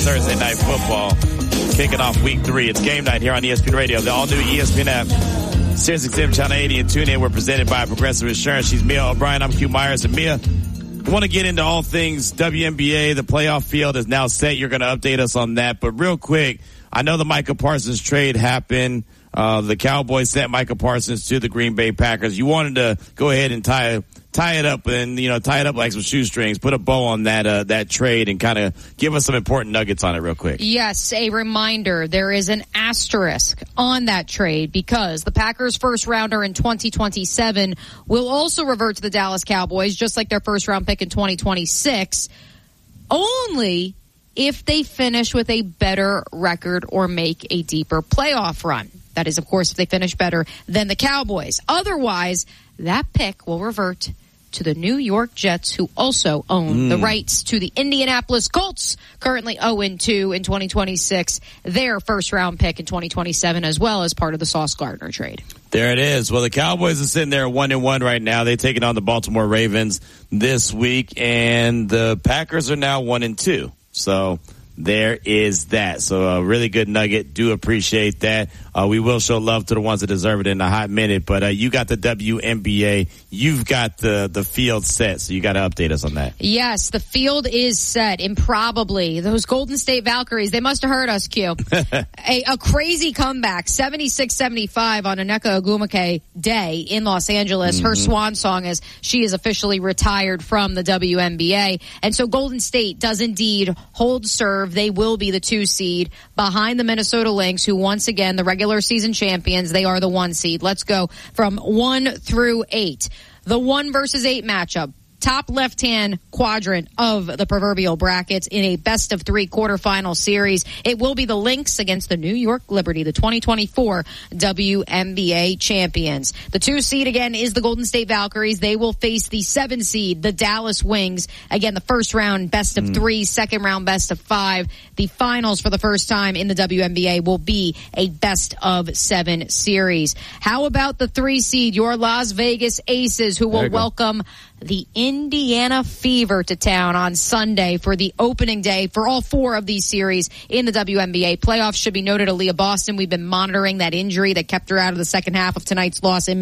Thursday Night Football, kicking off week 3. It's game night here on ESPN Radio. The all-new ESPN app, SiriusXM Channel 80 and TuneIn. We're presented by Progressive Insurance. She's Mia O'Brien. I'm Q Myers. And Mia, I want to get into all things WNBA. The playoff field is now set. You're going to update us on that. But real quick, I know the Micah Parsons trade happened. The Cowboys sent Micah Parsons to the Green Bay Packers. You wanted to go ahead and tie it up and, tie it up like some shoestrings, put a bow on that trade and kind of give us some important nuggets on it real quick. Yes, a reminder, there is an asterisk on that trade because the Packers' first rounder in 2027 will also revert to the Dallas Cowboys, just like their first round pick in 2026, only if they finish with a better record or make a deeper playoff run. That is, of course, if they finish better than the Cowboys. Otherwise, that pick will revert to the New York Jets, who also own the rights to the Indianapolis Colts, currently 0-2 in 2026, their first-round pick in 2027, as well as part of the Sauce Gardner trade. There it is. Well, the Cowboys are sitting there 1-1 right now. They're taking on the Baltimore Ravens this week, and the Packers are now 1-2. So there is that. So a really good nugget. Do appreciate that. We will show love to the ones that deserve it in a hot minute. But you got the WNBA. You've got the field set. So you got to update us on that. Yes, the field is set. Improbably. Those Golden State Valkyries, they must have heard us, Q. a crazy comeback. 76-75 on Onyeka Ogwumike Day in Los Angeles. Her swan song is she is officially retired from the WNBA. And so Golden State does indeed hold serve. They will be the 2 seed behind the Minnesota Lynx, who once again, the regular season champions, they are the 1 seed. Let's go from 1 through 8. The 1 versus 8 matchup. Top left-hand quadrant of the proverbial brackets in a best-of-3 quarterfinal series. It will be the Lynx against the New York Liberty, the 2024 WNBA champions. The 2 seed, again, is the Golden State Valkyries. They will face the 7 seed, the Dallas Wings. Again, the first round, best-of-3, second round, best-of-5. The finals for the first time in the WNBA will be a best-of-7 series. How about the 3 seed, your Las Vegas Aces, who will welcome the Indiana Fever to town on Sunday for the opening day for all 4 of these series in the WNBA playoffs. Should be noted, Aaliyah Boston, we've been monitoring that injury that kept her out of the second half of tonight's loss in